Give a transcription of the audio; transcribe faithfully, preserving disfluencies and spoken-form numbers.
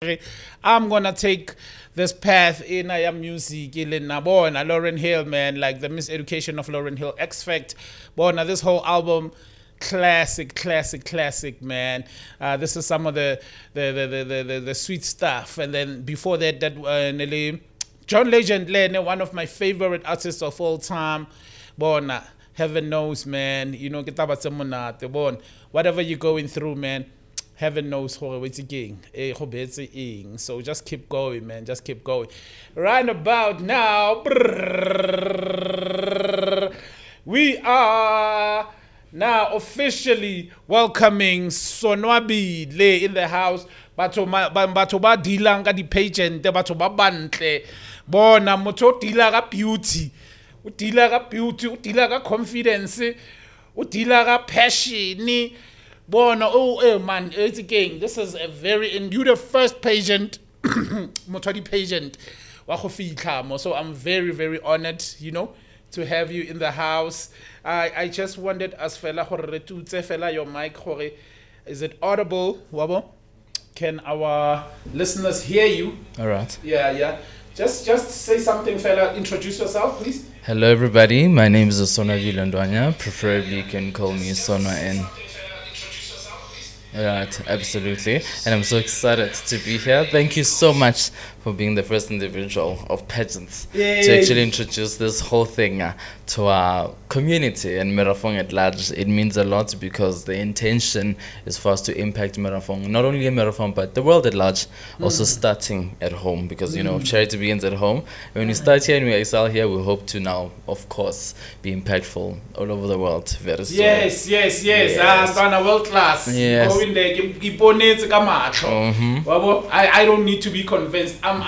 I'm gonna take this path in I am music in Nabona, Lauren Hill, man, like the miseducation of Lauren Hill, X Fact, Bona, this whole album, classic, classic, classic, man. Uh, this is some of the the, the, the, the, the the sweet stuff. And then before that, that uh, Nelly, John Legend, one of my favorite artists of all time, Bona. Heaven knows, man. You know, whatever you're going through, man. Heaven knows how it's going. So just keep going, man. Just keep going. Right about now, we are now officially welcoming Sonwabile in the house. Batho ba dilang ka di pageant, batho ba bantle. Bona motho dila ka beauty. U dila ka beauty, u dila ka confidence, u dila ka passion. Bona, oh, oh man, it's again. This is a very, and you the first pageant, Motodi pageant, so I'm very, very honored, you know, to have you in the house. I, I just wanted as fella fella your mic, is it audible, Wabo? Can our listeners hear you? All right. Yeah, yeah. Just, just say something, fella. Introduce yourself, please. Hello, everybody. My name is Sonwabile Ndwanya. Preferably, you can call me Sonwa N. Right, absolutely. And I'm so excited to be here. Thank you so much for being the first individual of pageants Yay. to actually introduce this whole thing uh, to our community and Merafong at large. It means a lot because the intention is for us to impact Merafong, not only in Merafong, but the world at large, mm. also starting at home because, you know, mm. charity begins at home. When we start here and we excel here, we hope to now, of course, be impactful all over the world very soon. Yes, yes, yes. yes. Ah, world class. Yes. Mm-hmm. I, I don't need to be convinced. I'm